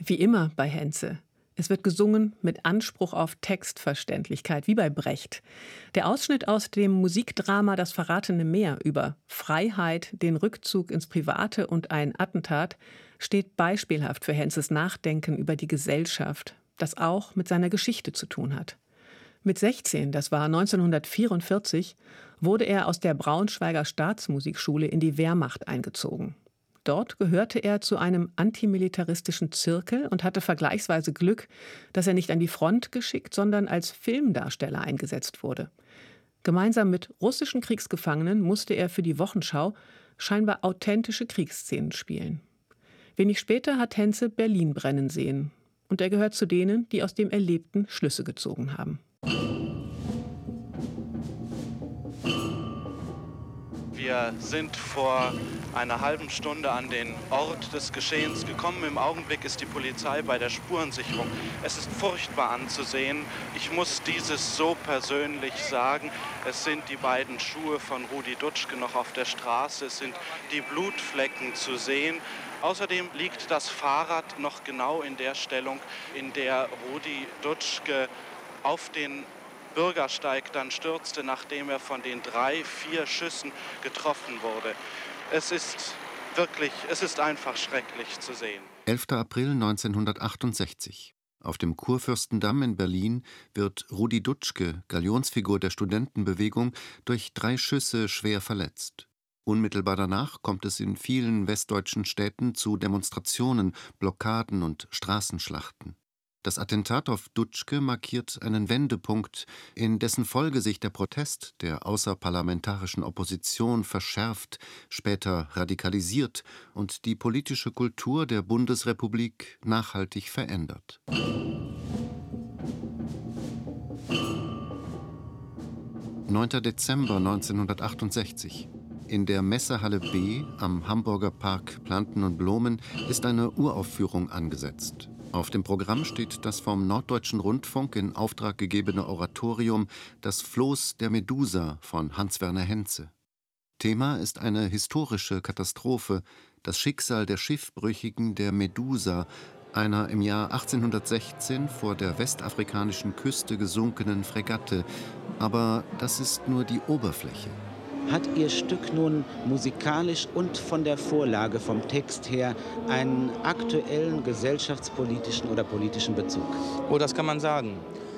Wie immer bei Henze. Es wird gesungen mit Anspruch auf Textverständlichkeit, wie bei Brecht. Der Ausschnitt aus dem Musikdrama Das verratene Meer über Freiheit, den Rückzug ins Private und ein Attentat steht beispielhaft für Henzes Nachdenken über die Gesellschaft, das auch mit seiner Geschichte zu tun hat. Mit 16, das war 1944, wurde er aus der Braunschweiger Staatsmusikschule in die Wehrmacht eingezogen. Dort gehörte er zu einem antimilitaristischen Zirkel und hatte vergleichsweise Glück, dass er nicht an die Front geschickt, sondern als Filmdarsteller eingesetzt wurde. Gemeinsam mit russischen Kriegsgefangenen musste er für die Wochenschau scheinbar authentische Kriegsszenen spielen. Wenig später hat Henze Berlin brennen sehen. Und er gehört zu denen, die aus dem Erlebten Schlüsse gezogen haben. Wir sind vor einer halben Stunde an den Ort des Geschehens gekommen. Im Augenblick ist die Polizei bei der Spurensicherung. Es ist furchtbar anzusehen. Ich muss dieses so persönlich sagen. Es sind die beiden Schuhe von Rudi Dutschke noch auf der Straße. Es sind die Blutflecken zu sehen. Außerdem liegt das Fahrrad noch genau in der Stellung, in der Rudi Dutschke auf den Bürgersteig dann stürzte, nachdem er von den 3-4 Schüssen getroffen wurde. Es ist einfach schrecklich zu sehen. 11. April 1968. Auf dem Kurfürstendamm in Berlin wird Rudi Dutschke, Galionsfigur der Studentenbewegung, durch 3 Schüsse schwer verletzt. Unmittelbar danach kommt es in vielen westdeutschen Städten zu Demonstrationen, Blockaden und Straßenschlachten. Das Attentat auf Dutschke markiert einen Wendepunkt, in dessen Folge sich der Protest der außerparlamentarischen Opposition verschärft, später radikalisiert und die politische Kultur der Bundesrepublik nachhaltig verändert. 9. Dezember 1968. In der Messehalle B am Hamburger Park Planten und Blumen ist eine Uraufführung angesetzt. Auf dem Programm steht das vom Norddeutschen Rundfunk in Auftrag gegebene Oratorium »Das Floß der Medusa« von Hans-Werner Henze. Thema ist eine historische Katastrophe, das Schicksal der Schiffbrüchigen der Medusa, einer im Jahr 1816 vor der westafrikanischen Küste gesunkenen Fregatte. Aber das ist nur die Oberfläche. Hat Ihr Stück nun musikalisch und von der Vorlage, vom Text her, einen aktuellen gesellschaftspolitischen oder politischen Bezug? Oh, das kann man sagen.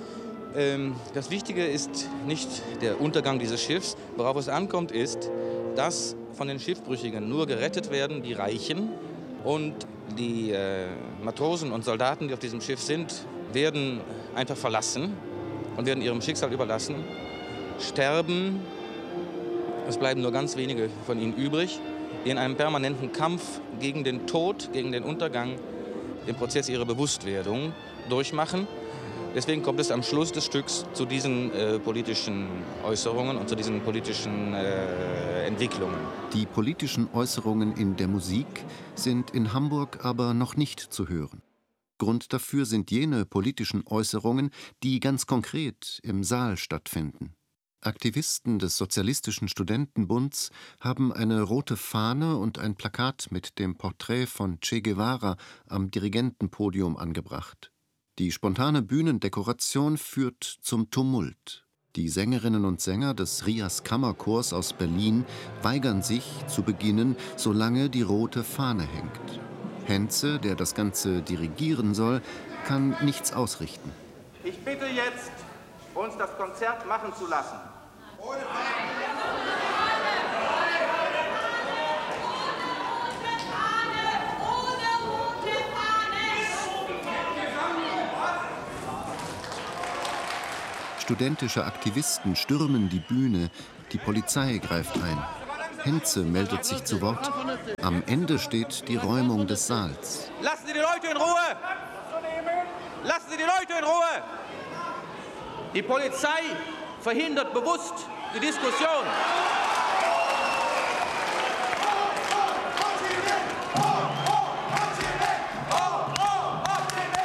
Das Wichtige ist nicht der Untergang dieses Schiffs. Worauf es ankommt, ist, dass von den Schiffbrüchigen nur gerettet werden die Reichen. Und die Matrosen und Soldaten, die auf diesem Schiff sind, werden einfach verlassen und werden ihrem Schicksal überlassen, sterben. Es bleiben nur ganz wenige von ihnen übrig, die in einem permanenten Kampf gegen den Tod, gegen den Untergang, den Prozess ihrer Bewusstwerdung durchmachen. Deswegen kommt es am Schluss des Stücks zu diesen politischen Äußerungen und zu diesen politischen Entwicklungen. Die politischen Äußerungen in der Musik sind in Hamburg aber noch nicht zu hören. Grund dafür sind jene politischen Äußerungen, die ganz konkret im Saal stattfinden. Aktivisten des Sozialistischen Studentenbunds haben eine rote Fahne und ein Plakat mit dem Porträt von Che Guevara am Dirigentenpodium angebracht. Die spontane Bühnendekoration führt zum Tumult. Die Sängerinnen und Sänger des Rias Kammerchors aus Berlin weigern sich zu beginnen, solange die rote Fahne hängt. Henze, der das Ganze dirigieren soll, kann nichts ausrichten. Ich bitte jetzt, uns das Konzert machen zu lassen. Ohne Studentische Aktivisten stürmen die Bühne, die Polizei greift ein. Henze meldet sich zu Wort. Am Ende steht die Räumung des Saals. Lassen Sie die Leute in Ruhe! Lassen Sie die Leute in Ruhe! Die Polizei verhindert bewusst die Diskussion.